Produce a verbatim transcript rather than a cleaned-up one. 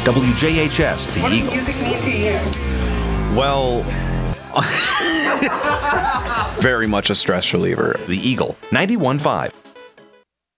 W J H S, The What Eagle. does music mean to you? Well, very much a stress reliever. The Eagle, ninety-one point five.